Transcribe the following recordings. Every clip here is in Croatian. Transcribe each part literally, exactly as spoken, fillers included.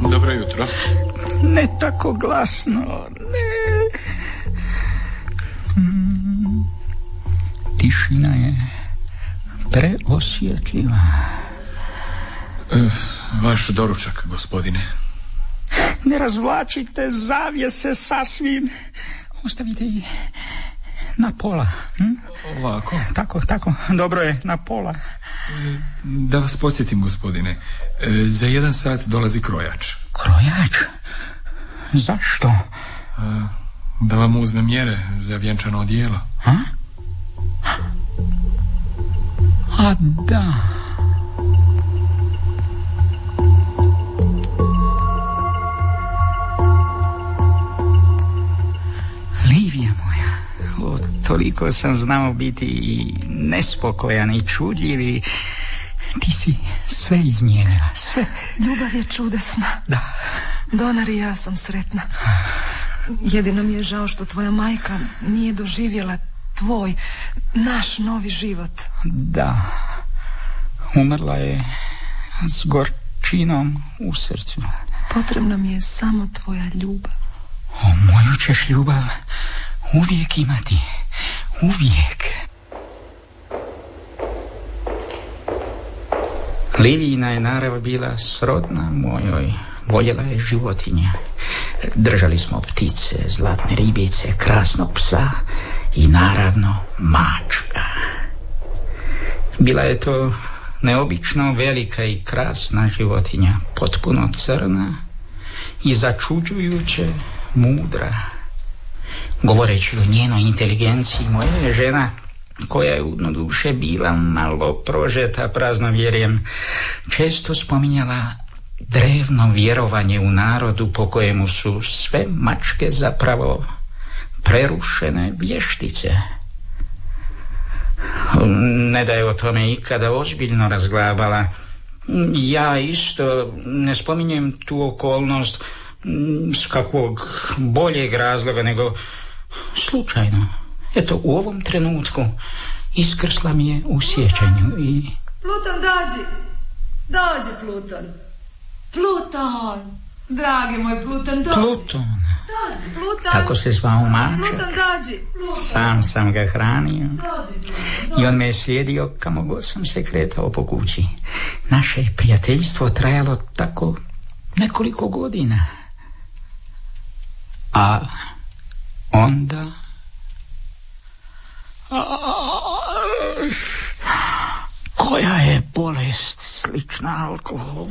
Dobro jutro. Ne tako glasno, ne. Mm, tišina je preosjetljiva. E, vaš doručak, gospodine. Ne razvlačite zavjese sasvim. Ostavite ih na pola. Hm? Ovako? Tako, tako, dobro je, na pola. E, da vas podsjetim, gospodine, e, za jedan sat dolazi krojač. Krojač? Zašto? E, da vam uzme mjere za vjenčano odijelo. A? A da... Livija moja, o, toliko sam znao biti i nespokojan i čudljiv i ti si sve izmijenila, sve. Ljubav je čudesna. Da. Donar i ja sam sretna. Jedino mi je žao što tvoja majka nije doživjela tvoj, naš novi život. Da. Umrla je s gorčinom u srcu. Potrebna mi je samo tvoja ljubav. O, moju ćeš ljubav uvijek imati. Uvijek. Livijina je narav bila srodna mojoj. Voljela je životinje. Držali smo ptice, zlatne ribice, krasnog psa i naravno mačka. Bila je to neobično velika i krasna životinja, potpuno crna i začuđujuće mudra. Govoreći o njenoj inteligenciji, moja je žena, koja je u duše bila malo prožeta praznovjerjem, često spominjala drevno vjerovanje u narodu po kojemu su sve mačke zapravo prerušene vještice. Ne da je o tome ikada ozbiljno razglabala. Ja isto ne spominjem tu okolnost s kakvog boljeg razloga, nego slučajno. Eto, u ovom trenutku iskrsla mi je u sjećanju i... Pluton, dođi! Dođi, Pluton! Pluton! Dragi moj Pluton, dođi! Pluton! Dođi, Pluton! Tako se zvao mačak. Pluton, dođi! Pluton. Sam sam ga hranio. Dođi, Pluton, dođi. I on me je slijedio kamo god sam se kretao po kući. Naše je prijateljstvo trajalo tako nekoliko godina. A onda... Koja je bolest slična alkoholu?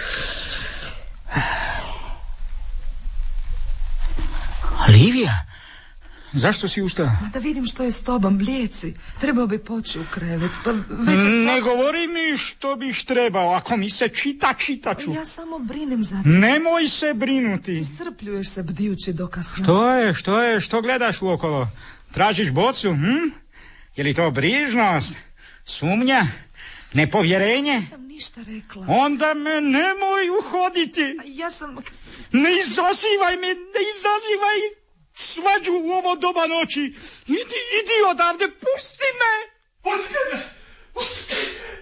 Livija, zašto si ustala? Da vidim što je s tobom, blijeci. Trebao bi poći u krevet. Pa već je ne to... govori mi što bih trebao. Ako mi se čita, čitat ću. Ja samo brinem za te. Nemoj se brinuti. Iscrpljuješ se bdijući dokasno. Što je, što je, što gledaš uokolo? Tražiš bocu, hm? Je li to brižnost? Sumnja? Nepovjerenje? Ja sam ništa rekla. Onda me nemoj uhoditi. Ja sam... Ne izazivaj me, ne izazivaj svađu u ovo doba noći. Idi, idi odavde, pusti me. Pusti me, pusti.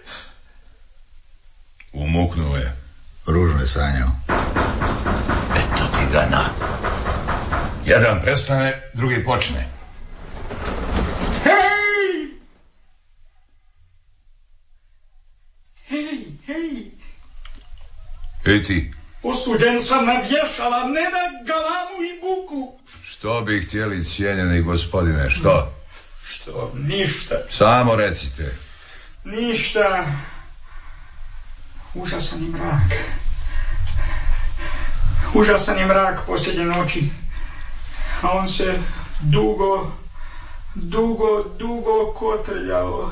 Umuknuo je. Ružno je sanjao. Eto ti ga na. Jedan prestane, drugi počne. Hej! Hej, hej. Ej ti. Osuđen sam na vješala, ne na galamu i buku. Što bi htjeli, cijenjeni gospodine, što? Što? Ništa. Samo recite. Ništa. Užasan je mrak. Užasan je mrak posljednje noći. A on se dugo, dugo, dugo kotrljao.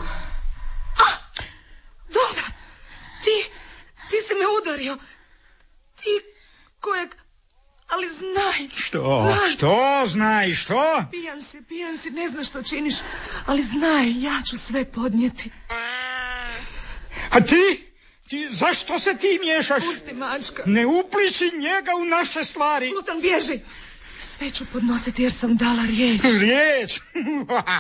Dona, ti, ti si me udario. Ti kojeg, ali znaj. Što? Znaj. Što znaj? Što? Pijan si, pijan si, ne znaš što činiš, ali znaj, ja ću sve podnijeti. A ti? Ti, zašto se ti miješaš? Pusti mačka. Ne upliči njega u naše stvari. Pluton, bježi. Sve ću podnositi jer sam dala riječ. Riječ?